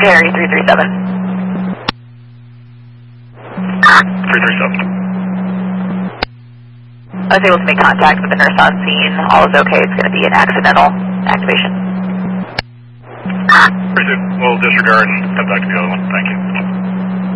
Harry 337. 337. I was able to make contact with the nurse on scene. All is okay. It's going to be an accidental activation. We'll disregard and head back to the other one. Thank you.